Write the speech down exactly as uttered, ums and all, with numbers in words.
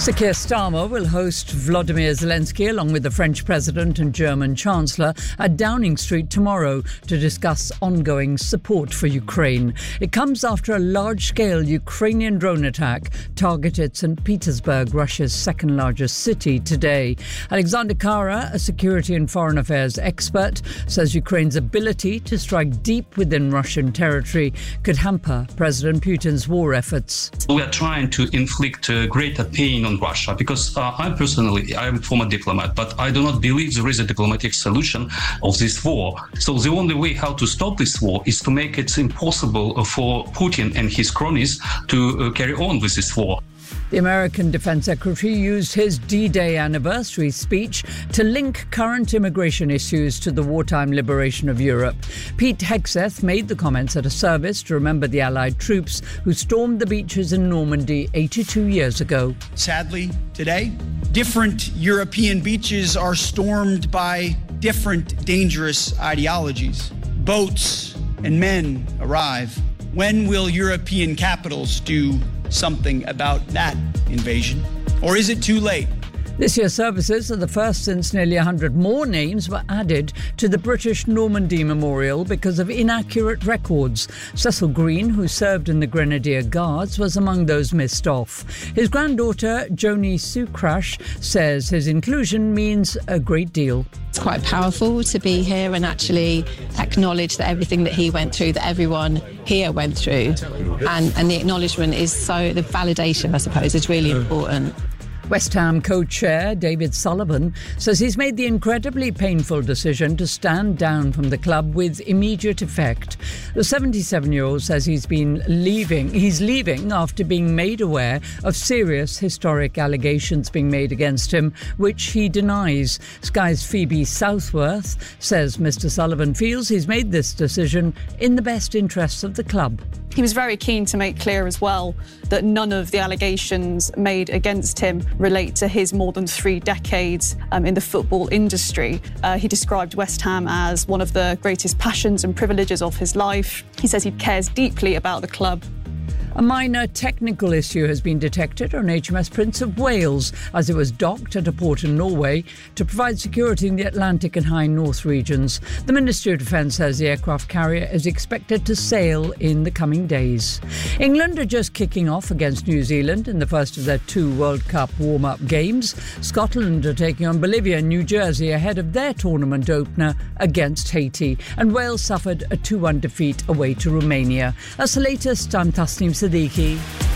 Sir Keir Starmer will host Volodymyr Zelensky along with the French President and German Chancellor at Downing Street tomorrow to discuss ongoing support for Ukraine. It comes after a large-scale Ukrainian drone attack targeted Saint Petersburg, Russia's second-largest city, today. Alexander Kara, a security and foreign affairs expert, says Ukraine's ability to strike deep within Russian territory could hamper President Putin's war efforts. We are trying to inflict uh, greater pain on Russia because uh, I personally, I am a former diplomat, but I do not believe there is a diplomatic solution of this war. So the only way how to stop this war is to make it impossible for Putin and his cronies to uh, carry on with this war. The American Defense Secretary used his D-Day anniversary speech to link current immigration issues to the wartime liberation of Europe. Pete Hegseth made the comments at a service to remember the Allied troops who stormed the beaches in Normandy eighty-two years ago. Sadly, today, different European beaches are stormed by different dangerous ideologies. Boats and men arrive. When will European capitals do something about that invasion? Or is it too late? This year's services are the first since nearly one hundred more names were added to the British Normandy Memorial because of inaccurate records. Cecil Green, who served in the Grenadier Guards, was among those missed off. His granddaughter, Joni Sucrash, says his inclusion means a great deal. It's quite powerful to be here and actually acknowledge that everything that he went through, that everyone here went through. And, and the acknowledgement is so, the validation, I suppose, is really important. West Ham co-chair David Sullivan says he's made the incredibly painful decision to stand down from the club with immediate effect. The seventy-seven-year-old says he's been leaving. He's leaving after being made aware of serious historic allegations being made against him, which he denies. Sky's Phoebe Southworth says Mister Sullivan feels he's made this decision in the best interests of the club. He was very keen to make clear as well that none of the allegations made against him relate to his more than three decades um, in the football industry. Uh, he described West Ham as one of the greatest passions and privileges of his life. He says he cares deeply about the club. A minor technical issue has been detected on H M S Prince of Wales as it was docked at a port in Norway to provide security in the Atlantic and High North regions. The Ministry of Defence says the aircraft carrier is expected to sail in the coming days. England are just kicking off against New Zealand in the first of their two World Cup warm-up games. Scotland are taking on Bolivia and New Jersey ahead of their tournament opener against Haiti. And Wales suffered a two one defeat away to Romania. That's the latest. I'm Tasneem Siddiqui.